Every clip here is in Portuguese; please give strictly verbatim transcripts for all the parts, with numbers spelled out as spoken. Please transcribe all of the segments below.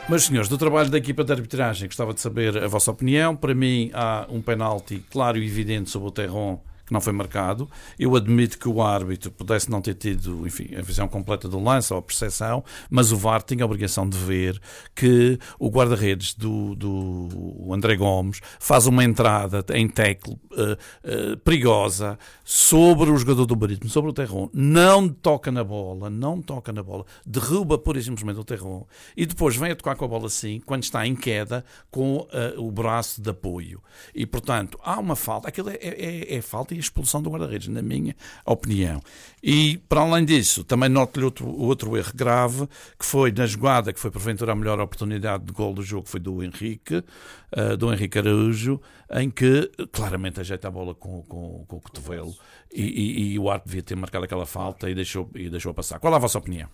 Mas, senhores, do trabalho da equipa de arbitragem, gostava de saber a vossa opinião. Para mim, há um penalti claro e evidente sobre o Terron que não foi marcado. Eu admito que o árbitro pudesse não ter tido, enfim, a visão completa do lance ou a percepção, mas o V A R tinha a obrigação de ver que o guarda-redes do, do André Gomes faz uma entrada em tackle uh, uh, perigosa sobre o jogador do Marítimo, sobre o Terron, não toca na bola, não toca na bola, derruba pura e simplesmente o Terron e depois vem a tocar com a bola assim, quando está em queda, com uh, o braço de apoio. E, portanto, há uma falta, aquilo é, é, é falta e a expulsão do guarda-redes, na minha opinião. E, para além disso, também noto-lhe outro, outro erro grave, que foi na jogada, que foi porventura a melhor oportunidade de gol do jogo, foi do Henrique, uh, do Henrique Araújo, em que claramente ajeita a bola com, com, com o cotovelo e, e, e o árbitro devia ter marcado aquela falta e deixou, e deixou passar. Qual é a vossa opinião?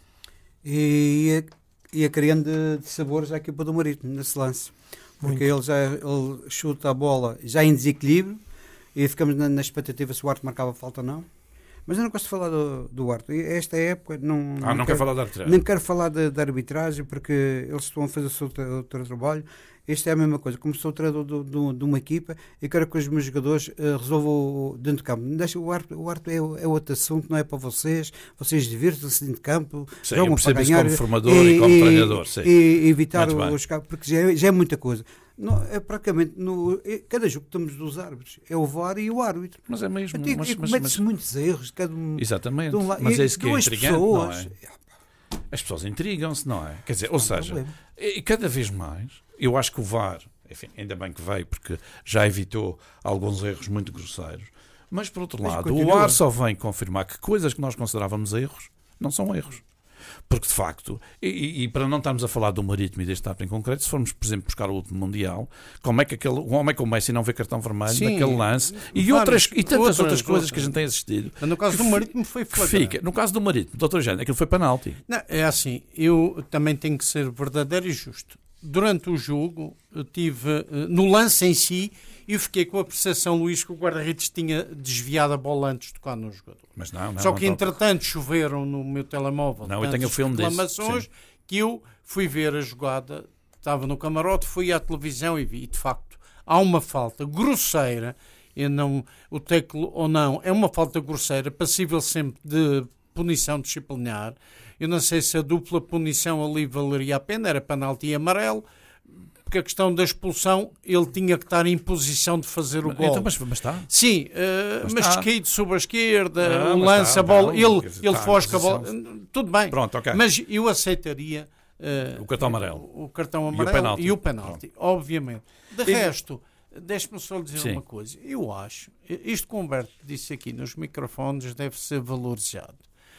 E ia criando de, de sabores à equipa do Marítimo nesse lance, porque ele, já, ele chuta a bola já em desequilíbrio e ficamos na, na expectativa se o árbitro marcava falta ou não. Mas eu não gosto de falar do, do árbitro. Esta época não, ah, não, não quero falar da arbitragem. Nem quero falar da arbitragem porque eles estão a fazer o seu, o seu trabalho. Isto é a mesma coisa. Como sou treinador do, do, de uma equipa, eu quero que os meus jogadores uh, resolvam dentro do campo. Deixa, o árbitro, o árbitro é, é outro assunto, não é para vocês. Vocês divirtam-se dentro de campo, sim, jogam para ganhar. Como formador e, e como treinador. Sim. E, e evitar os campos, porque já é, já é muita coisa. Não, é praticamente no, é, cada jogo que temos dos árbitros é o V A R e o árbitro. Mas é mesmo. Até, mas, e mas, comete-se mas, muitos erros. Cada um, exatamente. De um lado, mas e, é isso que é intrigante, pessoas, não é? As pessoas intrigam-se, não é? Quer dizer, ou seja, problema. E cada vez mais, eu acho que o V A R, enfim, ainda bem que veio, porque já evitou alguns erros muito grosseiros, mas por outro mas lado, continua. o V A R só vem confirmar que coisas que nós considerávamos erros não são erros. Porque, de facto, e, e para não estarmos a falar do Marítimo e deste árbitro em concreto, se formos, por exemplo, buscar o último Mundial, como é que, aquele, como é que o Messi não vê cartão vermelho Sim, naquele lance e, vários, outras, e tantas outras, outras coisas outras. que a gente tem assistido. Mas no caso do Marítimo foi flagrante. No caso do Marítimo, doutor Jânio, aquilo foi penalti. Não, é assim, eu também tenho que ser verdadeiro e justo. Durante o jogo, eu tive, no lance em si, eu fiquei com a percepção, Luís, que o guarda-redes tinha desviado a bola antes de tocar no jogador. Mas não, não. Só que, não entretanto, choveram no meu telemóvel não, eu tenho o filme reclamações que eu fui ver a jogada, estava no camarote, fui à televisão e vi, e de facto, há uma falta grosseira, e não, o teclo ou não, é uma falta grosseira, passível sempre de punição disciplinar. Eu não sei se a dupla punição ali valeria a pena, era penalti e amarelo, porque a questão da expulsão, ele tinha que estar em posição de fazer o gol. Então, mas, mas está. Sim, uh, mas, mas caído sobre a esquerda, não, o lance, está, a bola, não, ele, está ele fosca a bola, tudo bem. Pronto, okay. Mas eu aceitaria uh, o cartão amarelo, o, o cartão amarelo e o penalti, e o penalti obviamente. De e... resto, deixe-me só lhe dizer Sim. uma coisa. Eu acho, isto que o Humberto disse aqui nos microfones deve ser valorizado.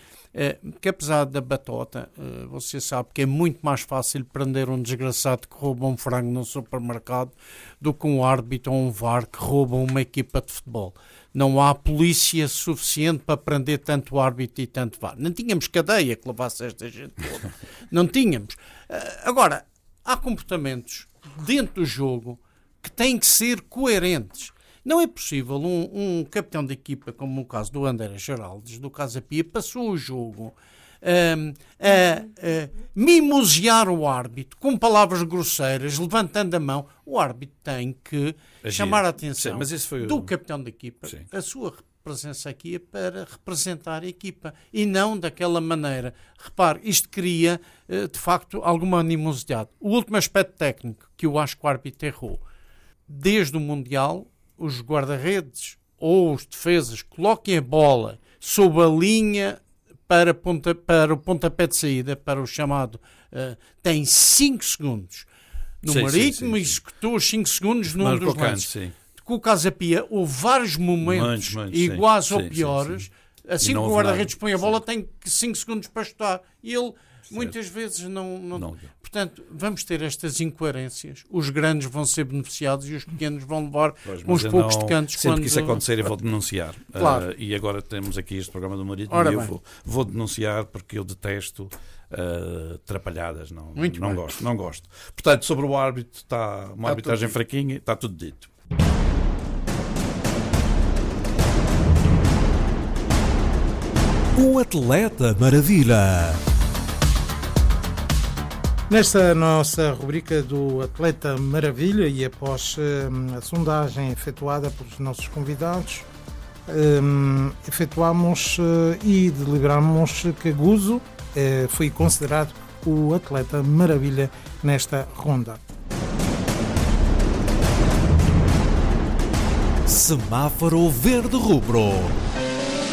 É, que apesar da batota, uh, você sabe que é muito mais fácil prender um desgraçado que rouba um frango no supermercado do que um árbitro ou um V A R que rouba uma equipa de futebol. Não há polícia suficiente para prender tanto árbitro e tanto V A R. Não tínhamos cadeia que levasse esta gente toda. Não tínhamos. Uh, agora, há comportamentos dentro do jogo que têm que ser coerentes. Não é possível um, um capitão de equipa, como o caso do André Geraldes, do Casa Pia, passou o jogo um, a, a mimosear o árbitro com palavras grosseiras, levantando a mão. O árbitro tem que Agir. chamar a atenção Sim, mas esse foi do o... capitão de equipa. Sim. A sua presença aqui é para representar a equipa e não daquela maneira. Repare, isto cria, de facto, alguma animosidade. O último aspecto técnico que eu acho que o árbitro errou, desde o Mundial, os guarda-redes ou os defesas coloquem a bola sob a linha para, ponta, para o pontapé de saída, para o chamado, uh, tem cinco segundos. No sim, Marítimo, executou os cinco segundos num dos lances. Com o Casa Pia, houve vários momentos muitos, muitos, iguais sim, ou piores. Sim, sim. Assim que o guarda-redes põe a bola, sim. tem cinco segundos para chutar. E ele, certo. muitas vezes, não... não... não. Portanto, vamos ter estas incoerências. Os grandes vão ser beneficiados e os pequenos vão levar pois, uns poucos de cantos. Sempre quando... que isso acontecer, eu vou denunciar. Claro. Uh, e agora temos aqui este programa do Marítimo Ora e eu bem. vou, vou denunciar porque eu detesto uh, atrapalhadas. Não, Muito não bem. gosto, não gosto. Portanto, sobre o árbitro, está uma está arbitragem fraquinha, está tudo dito. Um atleta maravilha. Nesta nossa rubrica do Atleta Maravilha e após hum, a sondagem efetuada pelos nossos convidados, hum, efetuámos uh, e deliberamos que Guzo uh, foi considerado o Atleta Maravilha nesta ronda. Semáforo Verde Rubro.